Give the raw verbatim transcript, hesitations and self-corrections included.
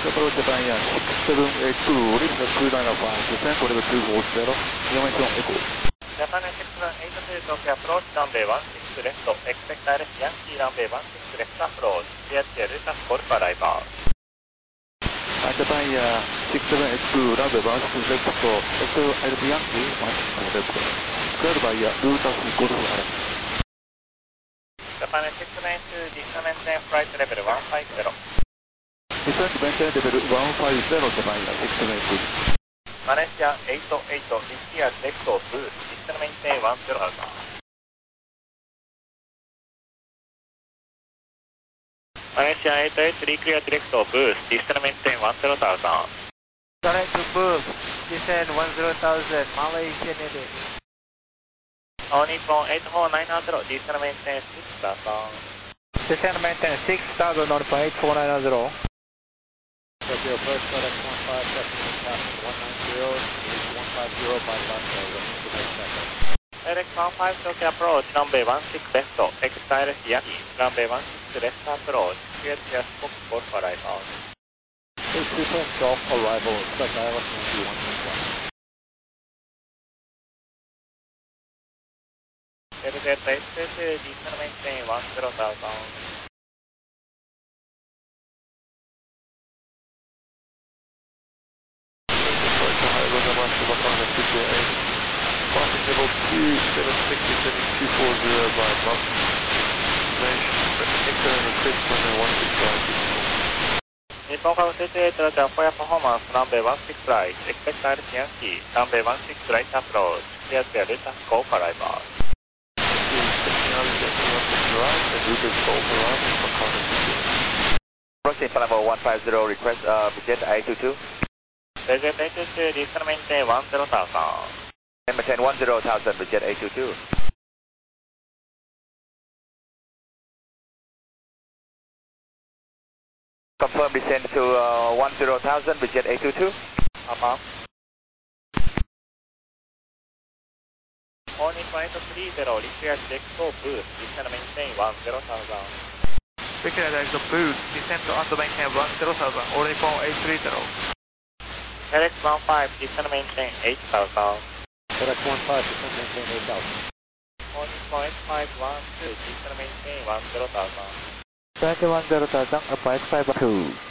approach Japan Air six seven eight two, leaving two nine five, descent for level two four zero, information echo. Japan Air six seven eight two, Tokyo approach, runway one six left, expect I R S Yankee, runway one six left approach, clear to let us call for arrival. Japan Air six seven eight two, runway one six left, expect I R S Yankee, one six left, cleared by Lutas Golf Alpha. Japan Air six seven eight two, descent maintain flight level one five zero. Descent maintain level one five zero, Japan Air six seven eight two. Malaysia eight eight, clear left boost, descent maintain one zero thousand. Malaysia eight eight, clear direct boost, descent maintain one zero thousand. Direct boost, descend one zero thousand, Malaysia needed. All Nippon eight four nine zero, descent maintain six thousand. Descend maintain six thousand on eight four nine zero. Tokyo approach FedEx one five, destination passing one nine zero, is one five zero by left, information echo. FedEx one five, Tokyo approach, runway one six left, expect I R S Yankee, runway one six left approach, clear to your Fox for arrival. Eight sequence Golf arrival, expect I R S Yankee one six one. Delta eight eight, descent maintain one zero thousand. Crossing level two seven six, descending two four zero by Bob. Information, Echo and Eclipse, runway one six five six four. Nippon House eight eight, for your performance, runway one six right, expect I R S Yankee, runway one six right approach, clear to let us go for arrival. Approaching level one five zero, request uh, jet I two two. Jet eight two, descent maintain one zero thousand. Maintain one zero thousand, jet A two two. Confirm descent to uh, one zero thousand, jet A two two. Affirm. All Nippon eight three zero, clear direct boost, descent maintain one zero thousand. Declare direct boost, descend to under maintain one zero thousand, all Nippon eight three zero. FedEx one five, descent maintain eight thousand. FedEx one five, descent maintain eight thousand. All Nippon eight five one two, descent maintain one zero thousand. twenty-one zero thousand, approach five two.